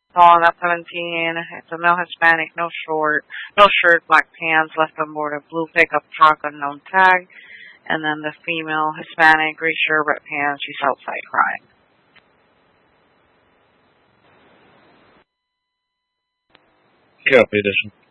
Calling at 17. It's a male Hispanic, no shirt, black pants, left on board a blue pickup truck, unknown tag. And then the female Hispanic, gray shirt, red pants, she's outside crying. Copy, Edition.